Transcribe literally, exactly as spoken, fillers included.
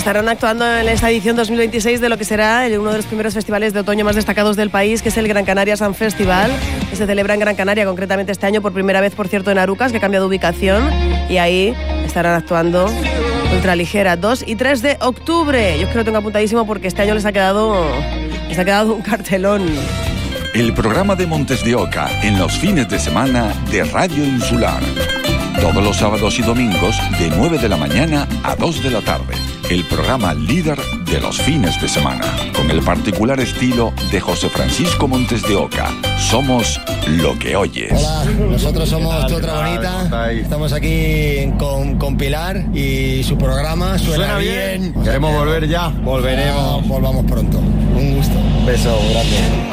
estarán actuando en esta edición dos mil veintiséis de lo que será uno de los primeros festivales de otoño más destacados del país, que es el Gran Canaria Sun Festival, que se celebra en Gran Canaria, concretamente este año por primera vez, por cierto, en Arucas, que cambia de ubicación, y ahí estarán actuando Ultraligera, dos y tres de octubre. Yo creo que lo tengo apuntadísimo porque este año les ha quedado, les ha quedado un cartelón. El programa de Montes de Oca en los fines de semana de Radio Insular. Todos los sábados y domingos de nueve de la mañana a dos de la tarde. El programa líder de los fines de semana. Con el particular estilo de José Francisco Montes de Oca. Somos lo que oyes. Hola, nosotros somos Tu Otra Bonita. Estamos aquí con, con Pilar y su programa suena, suena bien. bien. Queremos volver ya. Volveremos, volvamos pronto. Un gusto. Beso grande.